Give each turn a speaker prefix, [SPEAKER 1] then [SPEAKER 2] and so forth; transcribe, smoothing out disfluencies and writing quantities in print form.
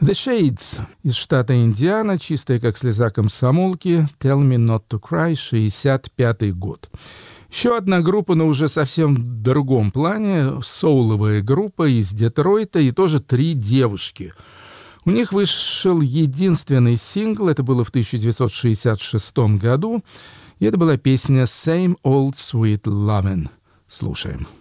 [SPEAKER 1] The Shades из штата Индиана, чистая как слеза комсомолки, Tell Me Not To Cry, 65-й год. Еще одна группа, но уже совсем в другом плане, соуловая группа из Детройта, и тоже 3 девушки. У них вышел единственный сингл, это было в 1966 году, и это была песня «Same Old Sweet Lovin'». Слушаем.